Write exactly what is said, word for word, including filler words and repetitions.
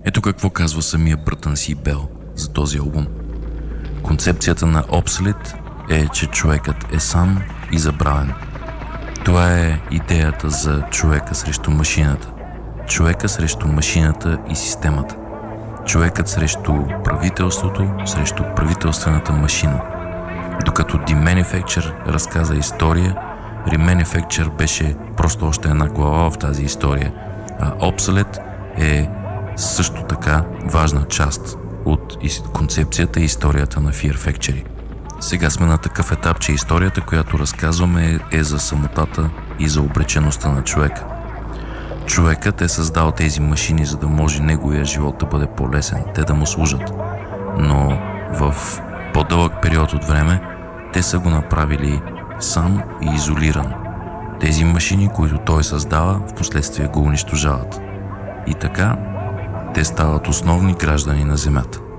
Ето какво казва самия Бъртън Си Бел за този албум. Концепцията на Obsolete е, че човекът е сам и забравен. Това е идеята за човека срещу машината. Човека срещу машината и системата. Човекът срещу правителството, срещу правителствената машина. Докато Demanufacture разказа история, Remanufacture беше просто още една глава в тази история, а Obsolete е също така важна част от концепцията и историята на Fear Factory. Сега сме на такъв етап, че историята, която разказваме, е за самотата и за обречеността на човека. Човекът е създал тези машини, за да може неговия живот да бъде по-лесен, те да му служат. Но в по-дълъг период от време те са го направили сам и изолиран. Тези машини, които той създава, в последствие го унищожават. И така, те стават основни граждани на Земята.